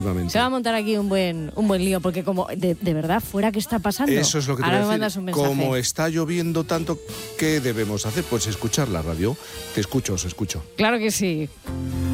Se va a montar aquí un buen lío, porque como de verdad, fuera, ¿qué está pasando? Eso es lo que te Ahora voy a me decir. mandas un mensaje. Como está lloviendo tanto, ¿qué debemos hacer? Pues escuchar la radio. Te escucho, os escucho. Claro que sí.